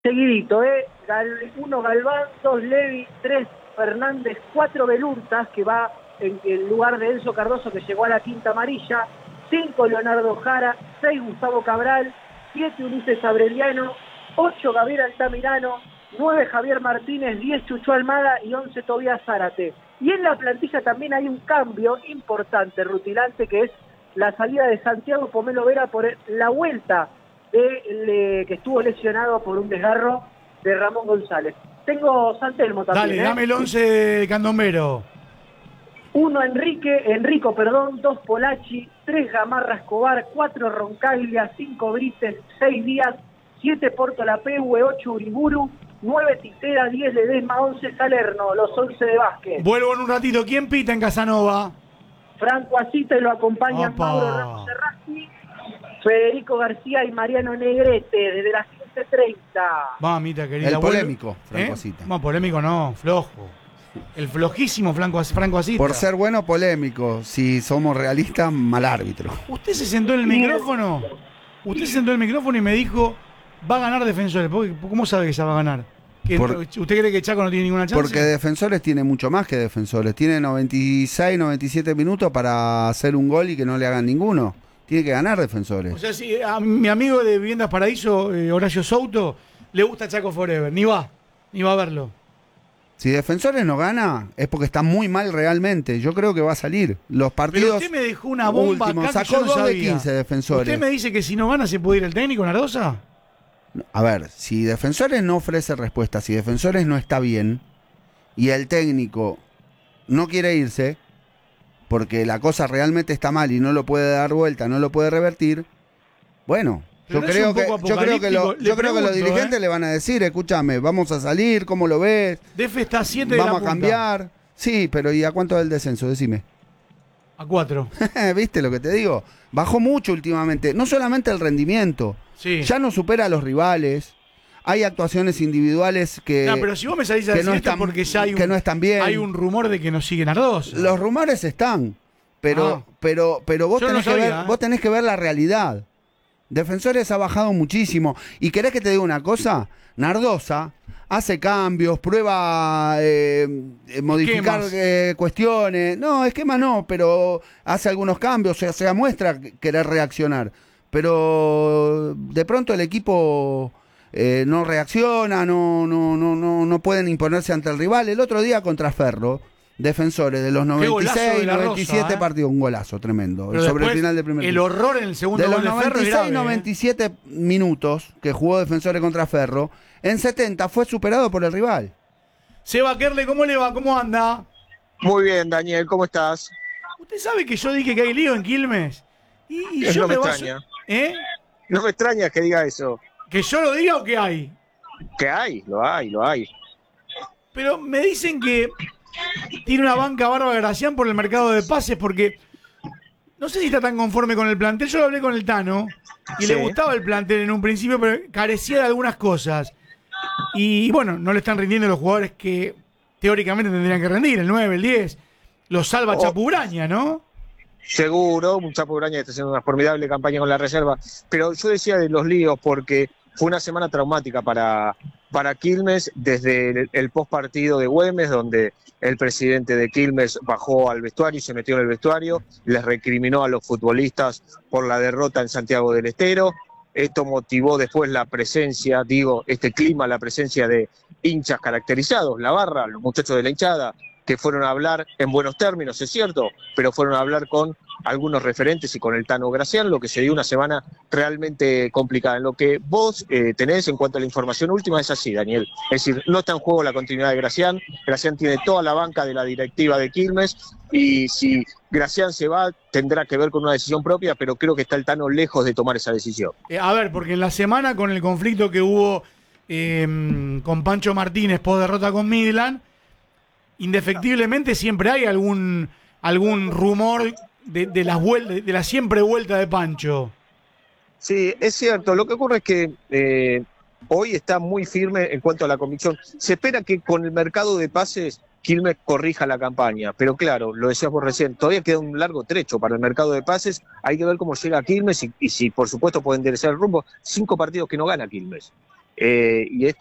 Seguidito, 1 Galván, 2 Levi, 3 Fernández, 4 Belurtas, que va en el lugar de Enzo Cardoso, que llegó a la quinta amarilla, 5 Leonardo Jara, 6 Gustavo Cabral, 7 Ulises Abreliano, 8 Gabriel Altamirano, 9 Javier Martínez, 10 Chucho Almada y 11 Tobías Zárate. Y en la plantilla también hay un cambio importante, rutilante, que es la salida de Santiago Pomelo Vera por la vuelta que estuvo lesionado por un desgarro de Ramón González. Tengo San Telmo también. Dale, dame el 11 de Candombero. 1 Enrico, 2 Polacci, 3 Gamarra Escobar, 4 Roncaglia, 5 Brites, 6 Díaz, 7 Porto Lapehue, 8 Uriburu, 9 Titera, 10 Ledesma, 11 Salerno, los 11 de básquet. Vuelvo en un ratito. ¿Quién pita en Casanova? Franco Asita y lo acompañan Opa. Mauro Ramos Serrasti, Federico García y Mariano Negrete, desde las 15:30. Mamita querida. El polémico, Franco Asita. No, polémico no, flojo. El flojísimo Franco Asita. Por ser bueno, polémico. Si somos realistas, mal árbitro. Usted se sentó en el micrófono. Usted se sentó en el micrófono y me dijo, va a ganar Defensores. ¿Cómo sabe que ya va a ganar? ¿Usted cree que Chaco no tiene ninguna chance? Porque Defensores tiene mucho más que Defensores. Tiene 96, 97 minutos para hacer un gol y que no le hagan ninguno. Tiene que ganar Defensores. O sea, si a mi amigo de Viviendas Paraíso, Horacio Souto, le gusta Chaco Forever. Ni va a verlo. Si Defensores no gana, es porque está muy mal realmente. Yo creo que va a salir. Los partidos. Pero usted me dejó una bomba últimos, acá que sacó yo no 2 de sabía. 15 Defensores. ¿Usted me dice que si no gana se puede ir el técnico, Nardosa? A ver, si Defensores no ofrece respuesta, si Defensores no está bien y el técnico no quiere irse porque la cosa realmente está mal y no lo puede dar vuelta, no lo puede revertir, bueno, yo creo que los dirigentes le van a decir, escúchame, vamos a salir, ¿cómo lo ves? Defe está a 7 de la Vamos a punta. cambiar. Sí, pero ¿y a cuánto es el descenso? Decime. A 4. ¿Viste lo que te digo? Bajó mucho últimamente, no solamente el rendimiento, Sí. ya no supera a los rivales. Hay actuaciones individuales que No, pero si vos me salís a que decir no esto están, porque ya hay que no están bien. hay un rumor de que nos sigue Nardosa. Los rumores están, pero vos Yo no tenés que sabía, ver, vos tenés que ver la realidad. Defensores ha bajado muchísimo. ¿Y querés que te diga una cosa? Nardosa hace cambios, prueba modificar cuestiones. No, esquema no, pero hace algunos cambios, o sea, muestra querer reaccionar. Pero de pronto el equipo no reacciona, no pueden imponerse ante el rival. El otro día contra Ferro, Defensores de los 96, 97 partidos, un golazo tremendo. Pero sobre el después, final del primer el tiempo. horror en el segundo De los gol de Ferro es 96, grave, 97 minutos que jugó Defensores contra Ferro, en 70 fue superado por el rival. Seba Kerle, ¿cómo le va? ¿Cómo anda? Muy bien, Daniel, ¿cómo estás? Usted sabe que yo dije que hay lío en Quilmes. Y Eso yo no me baso- extraña. ¿Eh? No me extraña que diga eso. ¿Que yo lo diga o que hay? Que hay, lo hay. Pero me dicen que tiene una banca bárbara Gracián por el mercado de pases porque no sé si está tan conforme con el plantel. Yo lo hablé con el Tano y Sí. le gustaba el plantel en un principio, pero carecía de algunas cosas. Y bueno, no le están rindiendo los jugadores que teóricamente tendrían que rendir, el 9, el 10. Los salva Chapubraña, ¿no? Seguro, un Chapo Graña está haciendo una formidable campaña con la reserva. Pero yo decía de los líos porque fue una semana traumática para Quilmes desde el postpartido de Güemes, donde el presidente de Quilmes bajó al vestuario y se metió en el vestuario, les recriminó a los futbolistas por la derrota en Santiago del Estero. Esto motivó después la presencia, este clima, la presencia de hinchas caracterizados, la barra, los muchachos de la hinchada, que fueron a hablar en buenos términos, es cierto, pero fueron a hablar con algunos referentes y con el Tano Gracián, lo que se dio una semana realmente complicada. En lo que vos tenés en cuanto a la información última es así, Daniel. Es decir, no está en juego la continuidad de Gracián. Gracián tiene toda la banca de la directiva de Quilmes y si Gracián se va tendrá que ver con una decisión propia, pero creo que está el Tano lejos de tomar esa decisión. A ver, porque en la semana con el conflicto que hubo con Pancho Martínez post derrota con Midland, indefectiblemente siempre hay algún rumor de la siempre vuelta de Pancho. Sí, es cierto. Lo que ocurre es que hoy está muy firme en cuanto a la convicción. Se espera que con el mercado de pases Quilmes corrija la campaña, pero claro, lo decías vos recién, todavía queda un largo trecho para el mercado de pases. Hay que ver cómo llega Quilmes y si por supuesto puede enderezar el rumbo. 5 partidos que no gana Quilmes. y